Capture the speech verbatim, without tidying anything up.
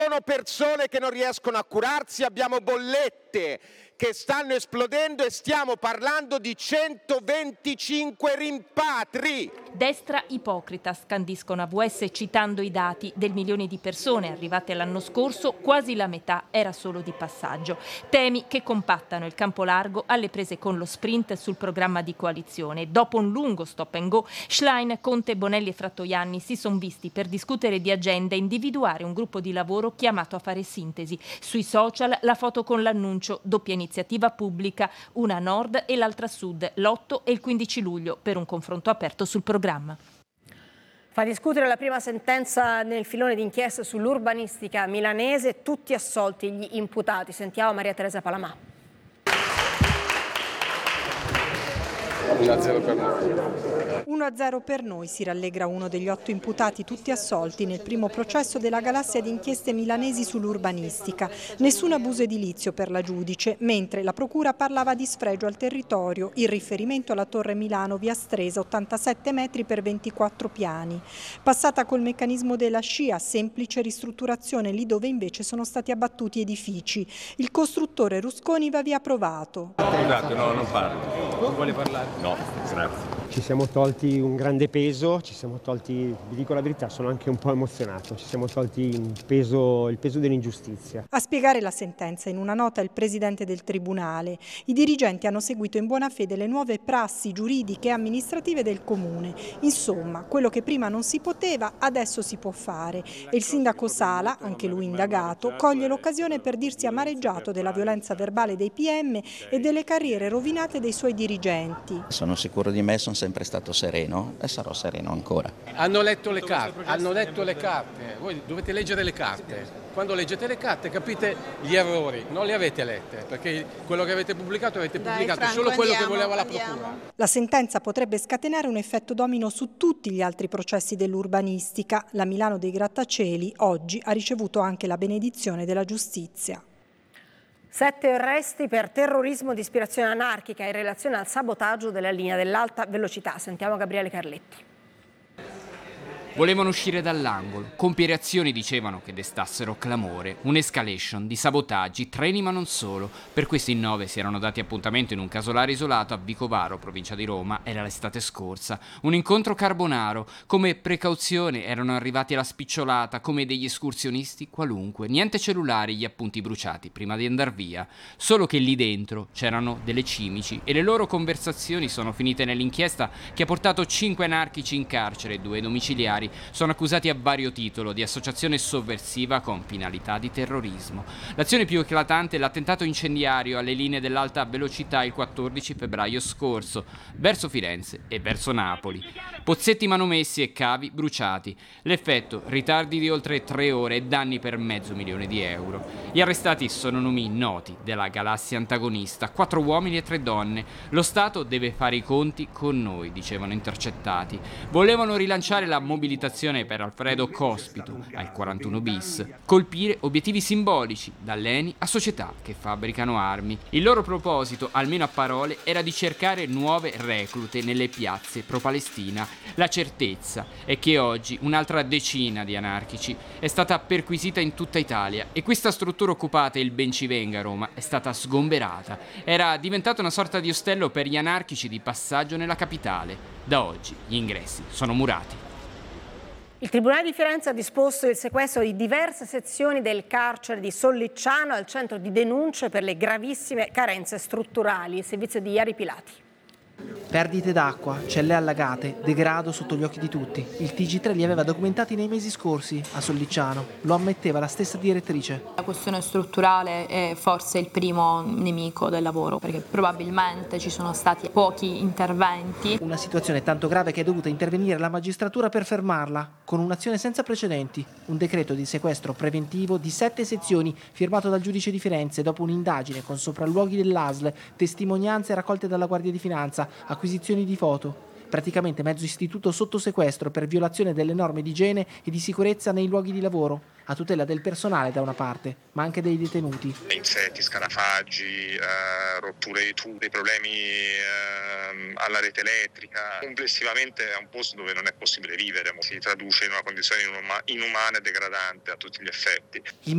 Sono persone che non riescono a curarsi, abbiamo bollette che stanno esplodendo e stiamo parlando di centoventicinque rimpatri. Destra ipocrita, scandiscono A V S citando i dati del milione di persone arrivate l'anno scorso, quasi la metà era solo di passaggio. Temi che compattano il campo largo alle prese con lo sprint sul programma di coalizione. Dopo un lungo stop and go, Schlein, Conte, Bonelli e Frattoianni si sono visti per discutere di agenda e individuare un gruppo di lavoro chiamato a fare sintesi. Sui social la foto con l'annuncio, doppia iniziativa pubblica, una a nord e l'altra a sud, l'otto e il quindici luglio, per un confronto aperto sul programma. Fa discutere la prima sentenza nel filone d'inchiesta sull'urbanistica milanese, tutti assolti gli imputati. Sentiamo Maria Teresa Palamà. uno a zero per noi. uno a zero per noi, si rallegra uno degli otto imputati tutti assolti nel primo processo della galassia di inchieste milanesi sull'urbanistica. Nessun abuso edilizio per la giudice, mentre la procura parlava di sfregio al territorio, il riferimento alla Torre Milano via Stresa, ottantasette metri per ventiquattro piani. Passata col meccanismo della scia, semplice ristrutturazione lì dove invece sono stati abbattuti edifici. Il costruttore Rusconi va via approvato. Scusate, no, non parlo. Non vuole parlare? No, grazie. Ci siamo tolti un grande peso, ci siamo tolti, vi dico la verità, sono anche un po' emozionato, ci siamo tolti il peso, il peso dell'ingiustizia. A spiegare la sentenza in una nota il presidente del tribunale. I dirigenti hanno seguito in buona fede le nuove prassi giuridiche e amministrative del comune. Insomma, quello che prima non si poteva, adesso si può fare. E il sindaco Sala, anche lui indagato, coglie l'occasione per dirsi amareggiato della violenza verbale dei P M e delle carriere rovinate dei suoi dirigenti. Sono sicuro di me, sono sempre stato sereno e sarò sereno ancora. Hanno letto le carte, hanno letto le carte. Voi dovete leggere le carte. Quando leggete le carte capite gli errori, non li avete lette, perché quello che avete pubblicato avete Dai, pubblicato Franco, solo quello andiamo, che voleva la andiamo. procura. La sentenza potrebbe scatenare un effetto domino su tutti gli altri processi dell'urbanistica. La Milano dei grattacieli oggi ha ricevuto anche la benedizione della giustizia. Sette arresti per terrorismo di ispirazione anarchica in relazione al sabotaggio della linea dell'alta velocità. Sentiamo Gabriele Carletti. Volevano uscire dall'angolo, compiere azioni dicevano che destassero clamore, un'escalation di sabotaggi, treni ma non solo. Per questo in nove si erano dati appuntamento in un casolare isolato a Vicovaro, provincia di Roma, era l'estate scorsa. Un incontro carbonaro, come precauzione erano arrivati alla spicciolata come degli escursionisti qualunque. Niente cellulari, gli appunti bruciati prima di andar via. Solo che lì dentro c'erano delle cimici e le loro conversazioni sono finite nell'inchiesta che ha portato cinque anarchici in carcere e due domiciliari. Sono accusati a vario titolo di associazione sovversiva con finalità di terrorismo. L'azione più eclatante è l'attentato incendiario alle linee dell'alta velocità il quattordici febbraio scorso, verso Firenze e verso Napoli. Pozzetti manomessi e cavi bruciati. L'effetto, ritardi di oltre tre ore e danni per mezzo milione di euro. Gli arrestati sono nomi noti della galassia antagonista, quattro uomini e tre donne. Lo Stato deve fare i conti con noi, dicevano intercettati. Volevano rilanciare la mobilitazione per Alfredo Cospito al quarantuno bis, colpire obiettivi simbolici, dall'Eni a società che fabbricano armi. Il loro proposito, almeno a parole, era di cercare nuove reclute nelle piazze pro-Palestina. La certezza è che oggi un'altra decina di anarchici è stata perquisita in tutta Italia e questa struttura occupata, il Bencivenga a Roma, è stata sgomberata. Era diventata una sorta di ostello per gli anarchici di passaggio nella capitale. Da oggi gli ingressi sono murati. Il Tribunale di Firenze ha disposto il sequestro di diverse sezioni del carcere di Sollicciano al centro di denunce per le gravissime carenze strutturali. Il servizio di Iari Pilati. Perdite d'acqua, celle allagate, degrado sotto gli occhi di tutti. Il T G tre li aveva documentati nei mesi scorsi a Sollicciano, lo ammetteva la stessa direttrice. La questione strutturale è forse il primo nemico del lavoro, perché probabilmente ci sono stati pochi interventi. Una situazione tanto grave che è dovuta intervenire la magistratura per fermarla, con un'azione senza precedenti. Un decreto di sequestro preventivo di sette sezioni firmato dal giudice di Firenze dopo un'indagine con sopralluoghi dell'A S L, testimonianze raccolte dalla Guardia di Finanza, acquisizioni di foto. Praticamente mezzo istituto sotto sequestro per violazione delle norme di igiene e di sicurezza nei luoghi di lavoro, a tutela del personale da una parte, ma anche dei detenuti. Insetti, scarafaggi, eh, rotture di tubi, problemi eh, alla rete elettrica. Complessivamente è un posto dove non è possibile vivere, si traduce in una condizione inuma- inumana e degradante a tutti gli effetti. Il